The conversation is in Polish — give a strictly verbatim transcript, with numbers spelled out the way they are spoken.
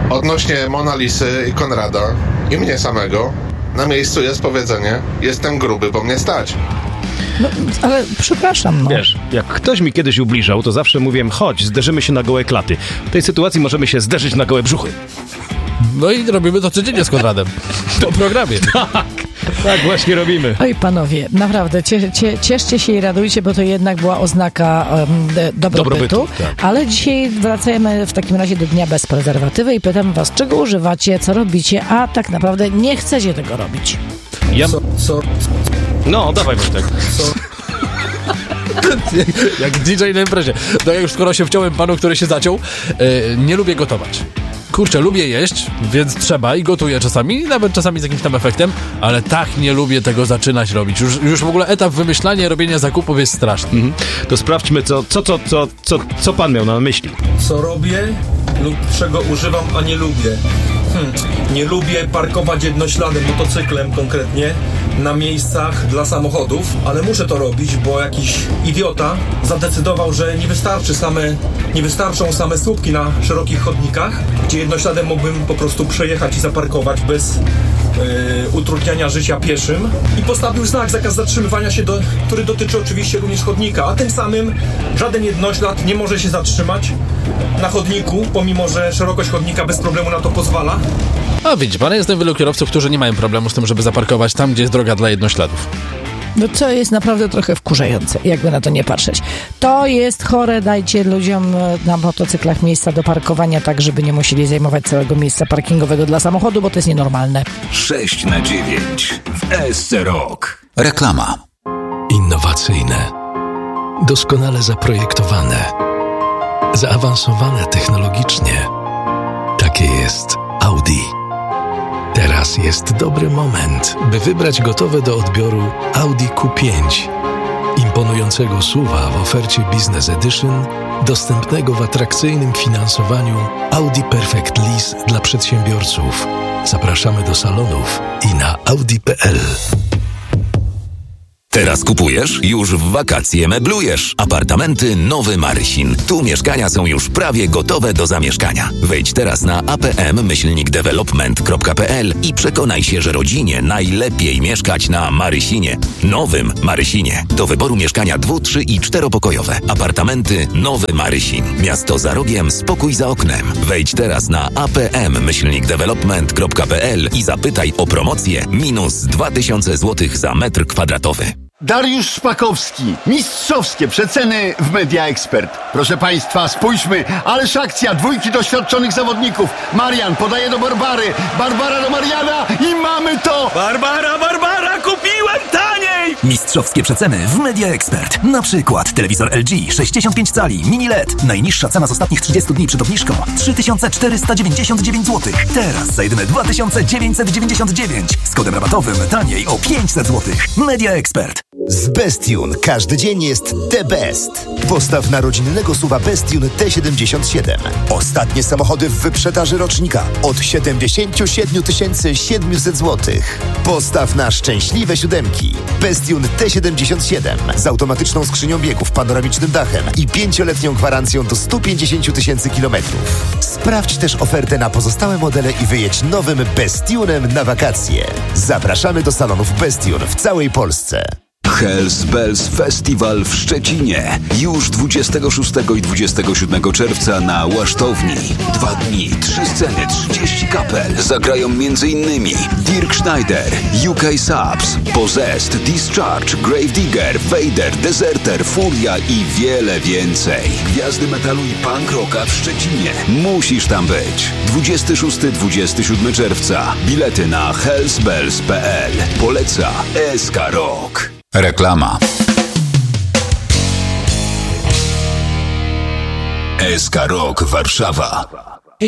Odnośnie Mona Lisy i Konrada i mnie samego, na miejscu jest powiedzenie: jestem gruby, bo mnie stać. No, ale przepraszam, no. Wiesz, jak ktoś mi kiedyś ubliżał, to zawsze mówiłem: chodź, zderzymy się na gołe klaty. W tej sytuacji możemy się zderzyć na gołe brzuchy. No i robimy to codziennie z Konradem. Po programie. Tak, tak właśnie robimy. Oj, panowie, naprawdę, cie, cie, cieszcie się i radujcie, bo to jednak była oznaka um, dobrobytu. Dobrobytu, tak. Ale dzisiaj wracajmy w takim razie do Dnia Bez Prezerwatywy i pytam was, czego używacie, co robicie, a tak naprawdę nie chcecie tego robić. Ja... Co, co, No, dawaj Wojtek. co? Jak D J na imprezie. No ja już skoro się wciąłem panu, który się zaciął, yy, nie lubię gotować. Kurczę, lubię jeść, więc trzeba i gotuję czasami, nawet czasami z jakimś tam efektem, ale tak nie lubię tego zaczynać robić. Już, już w ogóle etap wymyślania, robienia zakupów jest straszny. Mhm. To sprawdźmy, co, co, co, co, co, co pan miał na myśli. Co robię lub czego używam, a nie lubię? Hmm. Nie lubię parkować jednośladem, motocyklem konkretnie, na miejscach dla samochodów, ale muszę to robić, bo jakiś idiota zadecydował, że nie wystarczy same, nie wystarczą same słupki na szerokich chodnikach, gdzie jednośladem mógłbym po prostu przejechać i zaparkować bez yy, utrudniania życia pieszym, i postawił znak zakaz zatrzymywania się, do, który dotyczy oczywiście również chodnika, a tym samym żaden jednoślad nie może się zatrzymać na chodniku, pomimo że szerokość chodnika bez problemu na to pozwala. A widzi pan, jestem wielu kierowców, którzy nie mają problemu z tym, żeby zaparkować tam, gdzie jest droga dla jednośladów. No co jest naprawdę trochę wkurzające, jakby na to nie patrzeć. To jest chore, dajcie ludziom na motocyklach miejsca do parkowania, tak żeby nie musieli zajmować całego miejsca parkingowego dla samochodu, bo to jest nienormalne. sześć na dziewięć w S C Rock. Reklama. Innowacyjne, doskonale zaprojektowane, zaawansowane technologicznie. Takie jest Audi. Teraz jest dobry moment, by wybrać gotowe do odbioru Audi Q pięć. Imponującego S U V-a w ofercie Business Edition, dostępnego w atrakcyjnym finansowaniu Audi Perfect Lease dla przedsiębiorców. Zapraszamy do salonów i na audi kropka p l. Teraz kupujesz? Już w wakacje meblujesz. Apartamenty Nowy Marysin. Tu mieszkania są już prawie gotowe do zamieszkania. Wejdź teraz na a p m myślnik development kropka p l i przekonaj się, że rodzinie najlepiej mieszkać na Marysinie. Nowym Marysinie. Do wyboru mieszkania dwu, trzy i czteropokojowe. Apartamenty Nowy Marysin. Miasto za rogiem, spokój za oknem. Wejdź teraz na a p m myślnik development kropka p l i zapytaj o promocję minus dwa tysiące złotych za metr kwadratowy. Dariusz Szpakowski. Mistrzowskie przeceny w Media Expert. Proszę Państwa, spójrzmy, ależ akcja, dwójki doświadczonych zawodników. Marian podaje do Barbary, Barbara do Mariana i mamy to! Barbara, Barbara, kupiłem taniej! Mistrzowskie przeceny w Media Expert. Na przykład telewizor L G sześćdziesiąt pięć cali Mini L E D. Najniższa cena z ostatnich trzydziestu dni przed obniżką trzy tysiące czterysta dziewięćdziesiąt dziewięć złotych. Teraz za jedyne dwa tysiące dziewięćset dziewięćdziesiąt dziewięć. Z kodem rabatowym taniej o pięćset złotych. Media Expert. Z Bestune każdy dzień jest the best. Postaw na rodzinnego S U V-a Bestune T siedemdziesiąt siedem. Ostatnie samochody w wyprzedaży rocznika od siedemdziesiąt siedem tysięcy siedemset złotych. Postaw na szczęśliwe siódemki. Bestune T siedemdziesiąt siedem z automatyczną skrzynią biegów, panoramicznym dachem i pięcioletnią gwarancją do stu pięćdziesięciu tysięcy kilometrów. Sprawdź też ofertę na pozostałe modele i wyjedź nowym Bestunem na wakacje. Zapraszamy do salonów Bestune w całej Polsce. Hells Bells Festival w Szczecinie. Już dwudziestego szóstego i dwudziestego siódmego czerwca na Łasztowni. Dwa dni, trzy sceny, trzydzieści kapel. Zagrają m.in. Dirk Schneider, U K Subs, Possessed, Discharge, Gravedigger, Vader, Deserter, Furia i wiele więcej. Gwiazdy metalu i punk rocka w Szczecinie. Musisz tam być. dwudziestego szóstego do dwudziestego siódmego czerwca. Bilety na hellsbells kropka p l. Poleca S K Rock. Reklama. S K Rock Warszawa.